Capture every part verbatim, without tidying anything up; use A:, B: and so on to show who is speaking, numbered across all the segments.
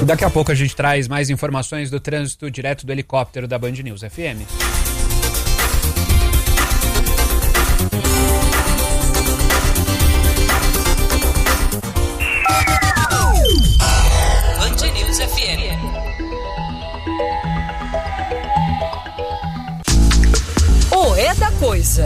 A: Daqui a pouco a gente traz mais informações do trânsito direto do helicóptero da Band News F M.
B: Band News F M. O É da Coisa.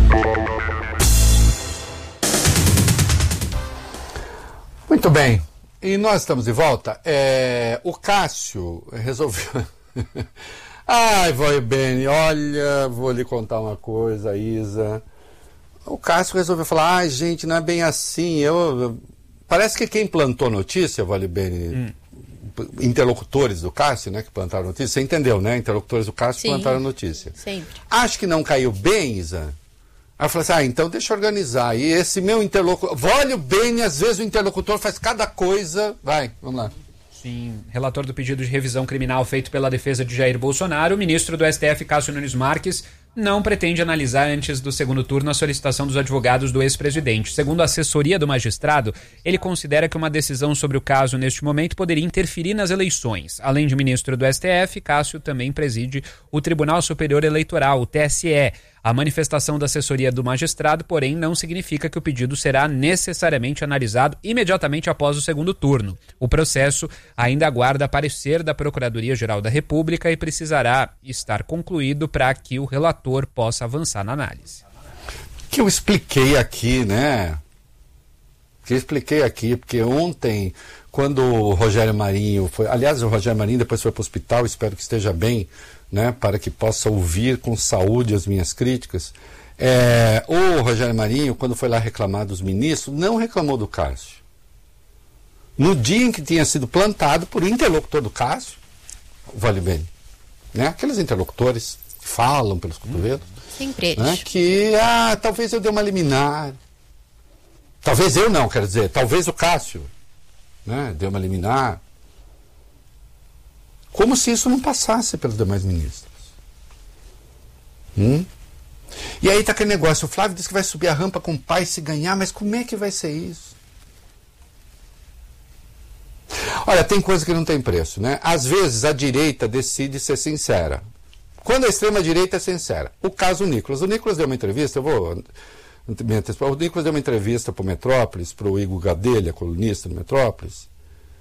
C: Muito bem. E nós estamos de volta. É, o Cássio resolveu... Ai, vai bem, olha, vou lhe contar uma coisa, Isa. O Cássio resolveu falar, ai, gente, não é bem assim. Eu... Parece que quem plantou notícia, vale bem, hum. interlocutores do Cássio, né, que plantaram notícia, você entendeu, né? Interlocutores do Cássio Sim, plantaram notícia.
D: Sempre.
C: Acho que não caiu bem, Isa. Aí eu falei assim, ah, então deixa eu organizar. E esse meu interlocutor... Olha bem, às vezes o interlocutor faz cada coisa... Vai, vamos lá.
A: Sim, relator do pedido de revisão criminal feito pela defesa de Jair Bolsonaro, o ministro do S T F, Cássio Nunes Marques, não pretende analisar antes do segundo turno a solicitação dos advogados do ex-presidente. Segundo a assessoria do magistrado, ele considera que uma decisão sobre o caso neste momento poderia interferir nas eleições. Além de ministro do S T F, Cássio também preside o Tribunal Superior Eleitoral, o T S E. A manifestação da assessoria do magistrado, porém, não significa que o pedido será necessariamente analisado imediatamente após o segundo turno. O processo ainda aguarda parecer da Procuradoria-Geral da República e precisará estar concluído para que o relator possa avançar na análise.
C: Que eu expliquei aqui, né? Que eu expliquei aqui, porque ontem, quando o Rogério Marinho foi... Aliás, o Rogério Marinho depois foi para o hospital, espero que esteja bem, né, para que possa ouvir com saúde as minhas críticas. É, o Rogério Marinho, quando foi lá reclamar dos ministros, não reclamou do Cássio. No dia em que tinha sido plantado por interlocutor do Cássio, vale bem, né, aqueles interlocutores que falam pelos cotovelos,
D: sempre eles,
C: né, que ah, talvez eu dê uma liminar, talvez eu não, quero dizer, talvez o Cássio, né, dê uma liminar. Como se isso não passasse pelos demais ministros. Hum? E aí está aquele negócio, o Flávio disse que vai subir a rampa com o pai se ganhar, mas como é que vai ser isso? Olha, tem coisa que não tem preço, né? Às vezes a direita decide ser sincera. Quando a extrema-direita é sincera. O caso Nicolas. O Nicolas deu uma entrevista, eu vou... O Nicolas deu uma entrevista para o Metrópolis, para o Igor Gadelha, colunista do Metrópolis.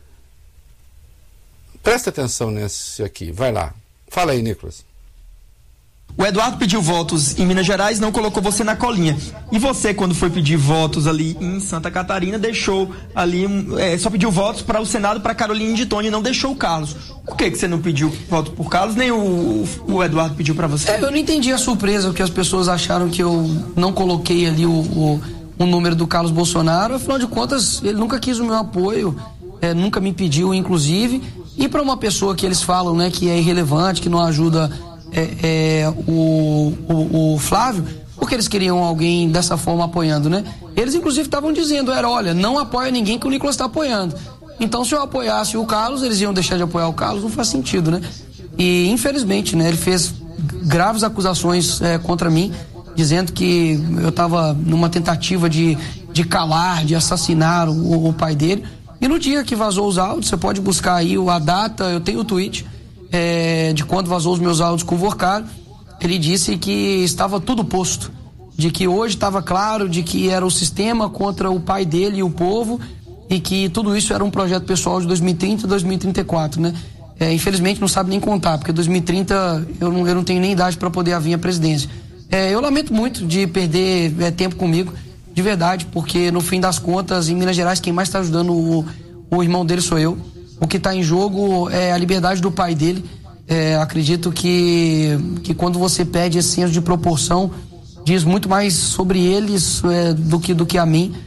C: Presta atenção nesse aqui, vai lá. Fala aí, Nicolas.
E: O Eduardo pediu votos em Minas Gerais, não colocou você na colinha. E você, quando foi pedir votos ali em Santa Catarina, deixou ali, é, só pediu votos para o Senado, para Carolina de Tony, não deixou o Carlos. Por que, que você não pediu voto por Carlos, nem o, o Eduardo pediu para você?
F: É, eu não entendi a surpresa, porque as pessoas acharam que eu não coloquei ali o, o, o número do Carlos Bolsonaro. Afinal de contas, ele nunca quis o meu apoio, é, nunca me pediu, inclusive. E para uma pessoa que eles falam, né, que é irrelevante, que não ajuda é, é, o, o, o Flávio, porque eles queriam alguém dessa forma apoiando, né? Eles inclusive estavam dizendo, era, olha, não apoia ninguém que o Nicolas está apoiando. Então se eu apoiasse o Carlos, eles iam deixar de apoiar o Carlos, não faz sentido, né? E infelizmente, né, ele fez graves acusações é, contra mim, dizendo que eu estava numa tentativa de, de calar, de assassinar o, o pai dele. E no dia que vazou os áudios, você pode buscar aí a data, eu tenho o tweet é, de quando vazou os meus áudios com o Vorcaro. Ele disse que estava tudo posto, de que hoje estava claro, de que era o sistema contra o pai dele e o povo, e que tudo isso era um projeto pessoal de dois mil e trinta e dois mil e trinta e quatro, né? É, infelizmente não sabe nem contar, porque dois mil e trinta eu não, eu não tenho nem idade para poder vir à presidência. É, eu lamento muito de perder é, tempo comigo, de verdade, porque no fim das contas, em Minas Gerais, quem mais está ajudando o, o irmão dele sou eu. O que está em jogo é a liberdade do pai dele. É, acredito que, que quando você pede esse senso de proporção, diz muito mais sobre eles é, do, que, do que a mim.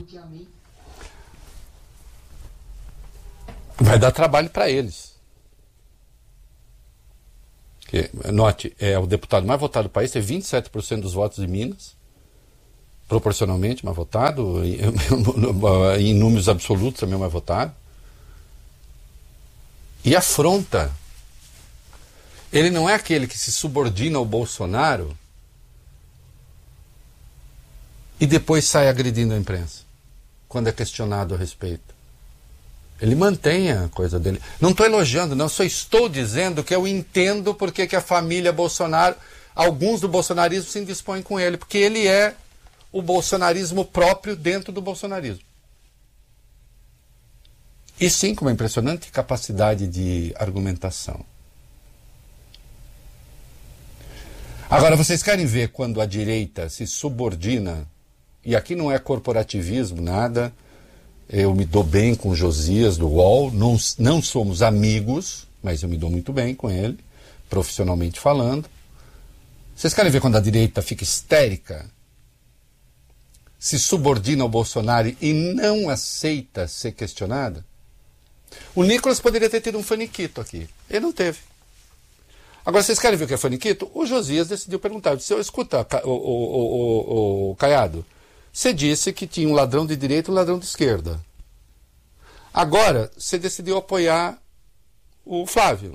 C: Vai dar trabalho para eles. Que, note, é o deputado mais votado do país, tem vinte e sete por cento dos votos de Minas. Proporcionalmente mais votado, em números absolutos também mais votado. E afronta. Ele não é aquele que se subordina ao Bolsonaro e depois sai agredindo a imprensa, quando é questionado a respeito. Ele mantém a coisa dele. Não estou elogiando, não, só estou dizendo que eu entendo porque que a família Bolsonaro, alguns do bolsonarismo se indispõem com ele, porque ele é o bolsonarismo próprio dentro do bolsonarismo. E sim, com uma impressionante capacidade de argumentação. Agora, vocês querem ver quando a direita se subordina, e aqui não é corporativismo, nada, eu me dou bem com o Josias do U O L, não, não somos amigos, mas eu me dou muito bem com ele, profissionalmente falando. Vocês querem ver quando a direita fica histérica, se subordina ao Bolsonaro e não aceita ser questionada? O Nicolas poderia ter tido um faniquito aqui. Ele não teve. Agora, vocês querem ver o que é faniquito? O Josias decidiu perguntar. Disse, escuta, o, o, o, o, o Caiado, você disse que tinha um ladrão de direita e um ladrão de esquerda. Agora, você decidiu apoiar o Flávio.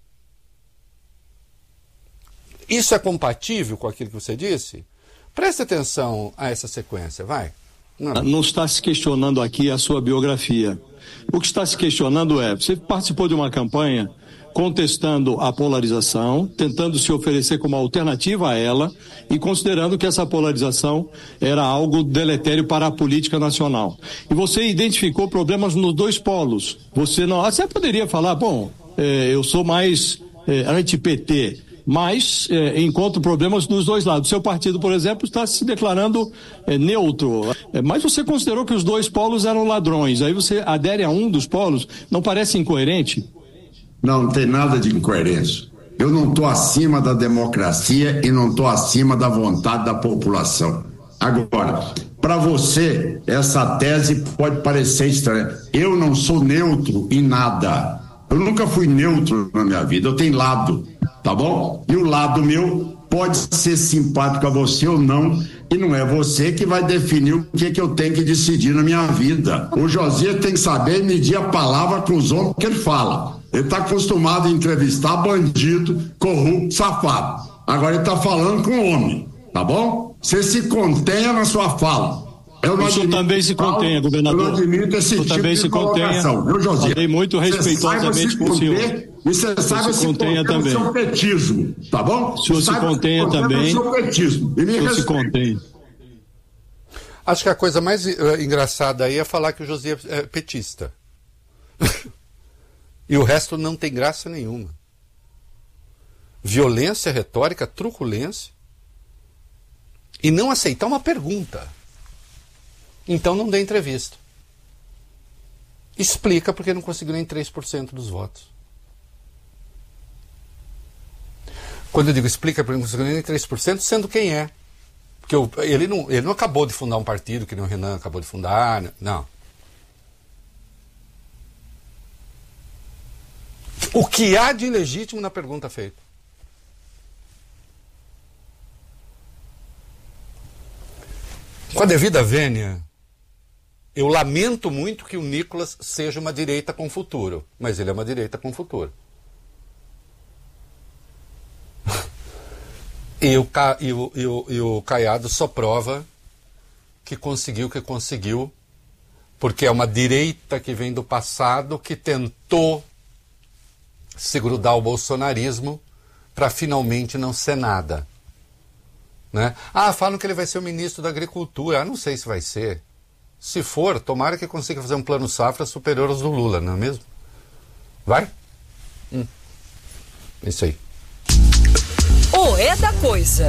C: Isso é compatível com aquilo que você disse? Preste atenção a essa sequência, vai.
D: Não. Não está se questionando aqui a sua biografia. O que está se questionando é, você participou de uma campanha contestando a polarização, tentando se oferecer como alternativa a ela e considerando que essa polarização era algo deletério para a política nacional. E você identificou problemas nos dois polos. Você não, você poderia falar, bom, é, eu sou mais é, anti-P T, mas é, encontro problemas dos dois lados. Seu partido, por exemplo, está se declarando é, neutro, é, mas você considerou que os dois polos eram ladrões, aí você adere a um dos polos, não parece incoerente?
G: Não, não tem nada de incoerência. Eu não estou acima da democracia e não estou acima da vontade da população. Agora, para você, essa tese pode parecer estranha. Eu não sou neutro em nada. Eu nunca fui neutro na minha vida, eu tenho lado, tá bom? E o lado meu pode ser simpático a você ou não, e não é você que vai definir o que, que eu tenho que decidir na minha vida. O Josias tem que saber medir a palavra com os homens que ele fala. Ele está acostumado a entrevistar bandido, corrupto, safado. Agora ele está falando com homem, tá bom? Você se contenha na sua fala. Eu não
D: o senhor também se contenha, governador.
G: Eu não admito esse tipo
D: também
G: de
D: se
G: colocação, viu, Josias?
D: Falei muito respeitosamente com o senhor.
G: E você saiba se contenha também. No seu petismo, tá bom?
D: O senhor se contenha também.
G: No seu petismo. E me
D: o senhor se contenha.
C: Acho que a coisa mais uh, engraçada aí é falar que o Josias é petista. E o resto não tem graça nenhuma. Violência retórica, truculência. E não aceitar uma pergunta. Então não dê entrevista. Explica porque não conseguiu nem três por cento dos votos. Quando eu digo explica porque não conseguiu nem três por cento, sendo quem é. Porque eu, ele, não, ele não acabou de fundar um partido, que nem o Renan acabou de fundar. Não. O que há de ilegítimo na pergunta feita? Com a devida vênia, eu lamento muito que o Nicolas seja uma direita com futuro, mas ele é uma direita com futuro. E o, e, o, e, o, e o Caiado só prova que conseguiu o que conseguiu, porque é uma direita que vem do passado, que tentou se grudar ao bolsonarismo para finalmente não ser nada. Né? Ah, falam que ele vai ser o ministro da Agricultura. Ah, não sei se vai ser. Se for, tomara que consiga fazer um plano safra superior aos do Lula, não é mesmo? Vai? Hum. Isso aí.
B: O É da Coisa.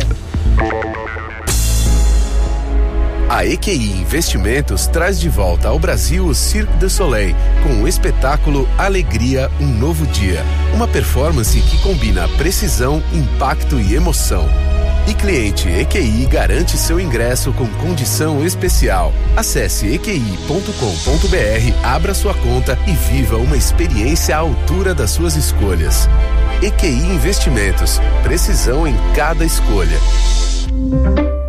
H: A E Q I Investimentos traz de volta ao Brasil o Cirque du Soleil com o espetáculo Alegria, um Novo Dia. Uma performance que combina precisão, impacto e emoção. E cliente E Q I garante seu ingresso com condição especial. Acesse e q i ponto com ponto b r, abra sua conta e viva uma experiência à altura das suas escolhas. E Q I Investimentos. Precisão em cada escolha.